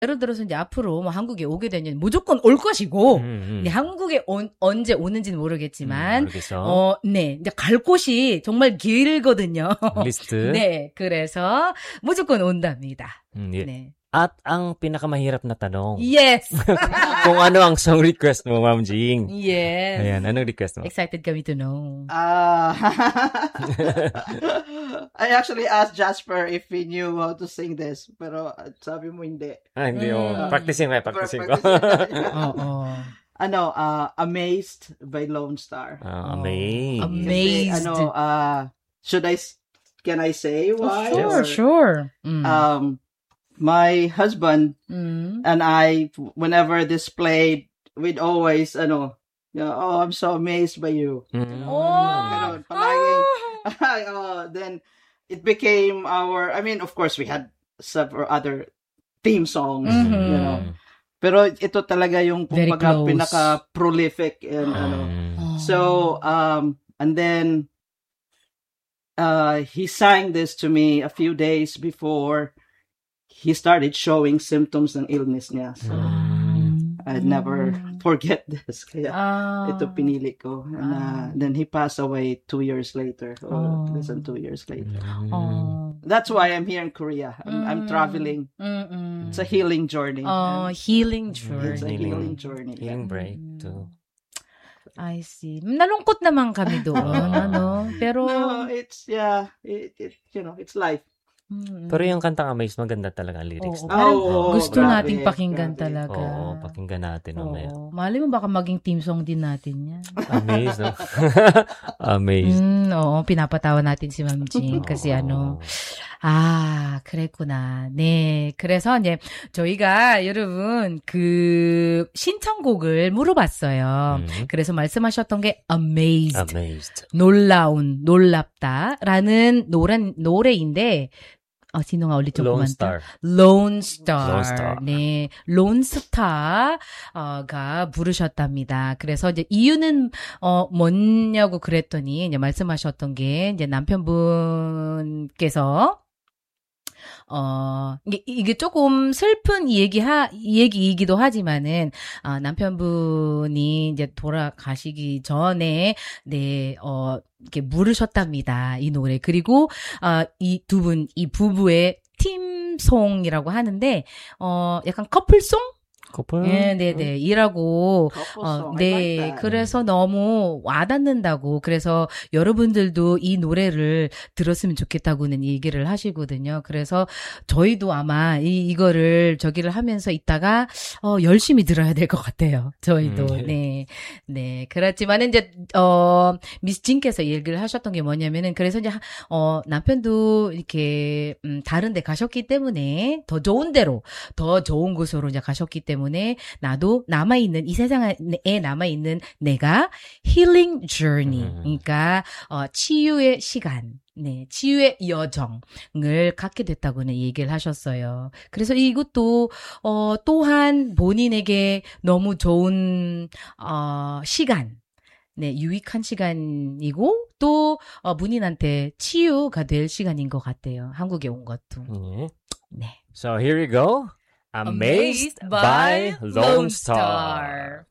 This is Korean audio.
예를 들어서 이제 앞으로 뭐 한국에 오게 되면 무조건 올 것이고, 네, 한국에 언제 오는지는 모르겠지만, 네, 이제 갈 곳이 정말 길거든요. 리스트. 네, 그래서 무조건 온답니다. 예. 네. At ang pinakamahirap na tanong. Yes! Kung ano ang song request mo, Ma'am Jing? Yes. Ayan, anong request mo? Excited kami to know. I actually asked Jasper if he knew how to sing this, pero sabi mo hindi. Hindi. Practicing ko. Amazed by Lone Star. Amazed. Kasi, can I say why? Sure. My husband and I, whenever this played, we'd always, I'm so amazed by you. Then it became of course, we had several other theme songs, Pero ito talaga yung pinaka-prolific. So, and then, he sang this to me a few days before he started showing symptoms ng illness niya. So, I'd never forget this. Kaya ito pinili ko. And then he passed away 2 years later. Less than 2 years later. That's why I'm here in Korea. I'm traveling. It's a healing journey. Healing journey. It's a healing journey. Healing break too. I see. Nalungkot naman kami doon, Pero no, it's it's life. Pero yung kantang Amazed, maganda talaga ang lyrics. Gusto nating pakinggan talaga. Oo, pakinggan natin mamaya. Mali mo baka maging team song din natin yan. Amazed, no? Amazed. Oo, pinapatawa natin si Ma'am Jing kasi 그랬구나. 네. 그래서 이제 저희가 여러분 그 신청곡을 물어봤어요. 그래서 말씀하셨던 게 amazed. 놀랍다라는 노래인데 진홍아 올리 조금만 Lone Star. 네. 론스타가 부르셨답니다. 그래서 이제 이유는 뭐냐고 그랬더니 이제 말씀하셨던 게 이제 남편분께서 이게 조금 슬픈 얘기이기도 하지만은, 남편분이 이제 돌아가시기 전에, 이렇게 부르셨답니다. 이 노래. 그리고, 이 부부의 팀송이라고 하는데, 약간 커플송? 커플? 네네네. 이라고. 네. like 그래서 너무 와닿는다고. 그래서 여러분들도 이 노래를 들었으면 좋겠다고는 얘기를 하시거든요. 그래서 저희도 아마 이거를 저기를 하면서 있다가, 열심히 들어야 될 것 같아요. 저희도. 네. 네. 그렇지만은 이제, 미스 진께서 얘기를 하셨던 게 뭐냐면은, 그래서 이제, 남편도 이렇게, 다른 데 가셨기 때문에, 더 좋은 데로, 더 좋은 곳으로 이제 가셨기 때문에, 나도 남아있는, 이 세상에 남아있는 내가 힐링 journey, 그러니까, 치유의 시간, 네, 치유의 여정을 갖게 됐다고는 얘기를 하셨어요. 그래서 이것도, 또한 본인에게 너무 좋은, 시간, 네, 유익한 시간이고, 또, 본인한테 치유가 될 시간인 것 같아요. 한국에 온 것도. 네. So here you go. Amazed by Lone Star.